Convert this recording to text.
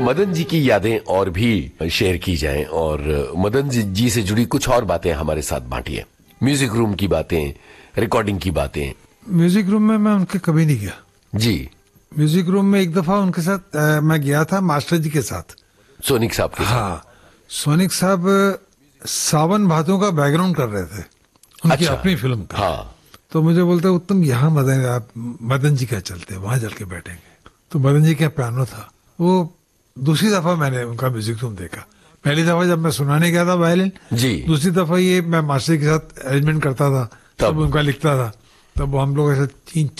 मदन जी की यादें और भी शेयर की जाएं और मदन जी से जुड़ी कुछ और बातें हमारे साथ बांटिए। म्यूजिक रूम की बातें, रिकॉर्डिंग की बातें। म्यूजिक रूम में मैं उनके कभी नहीं गया जी। म्यूजिक रूम में एक दफा उनके साथ मैं गया था मास्टर जी के साथ, सोनिक साहब के साथ। हाँ, सोनिक साहब सावन भादों का बैकग्राउंड कर रहे थे उनकी अच्छा। अपनी फिल्म का। हाँ। तो मुझे बोलते उत्तम यहाँ मदन जी क्या चलते, वहां चल के बैठेंगे। तो मदन जी का पियानो था। वो दूसरी दफा मैंने उनका म्यूजिक रूम देखा। पहली दफा जब मैं सुनाने गया था वायलिन जी, दूसरी दफा ये मैं मास्टर के साथ अरेंजमेंट करता था, तब सब उनका लिखता था। तब हम लोग ऐसे 3